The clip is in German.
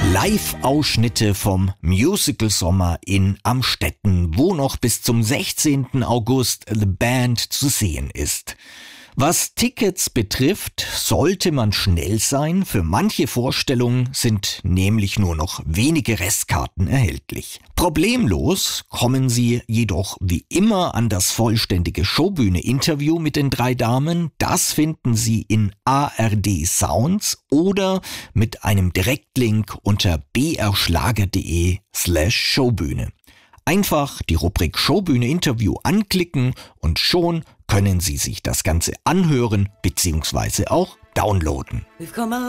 Live-Ausschnitte vom Musical-Sommer in Amstetten, wo noch bis zum 16. August The Band zu sehen ist. Was Tickets betrifft, sollte man schnell sein. Für manche Vorstellungen sind nämlich nur noch wenige Restkarten erhältlich. Problemlos kommen Sie jedoch wie immer an das vollständige Showbühne-Interview mit den 3 Damen. Das finden Sie in ARD Sounds oder mit einem Direktlink unter brschlager.de/Showbühne. Einfach die Rubrik Showbühne Interview anklicken und schon können Sie sich das Ganze anhören bzw. auch downloaden.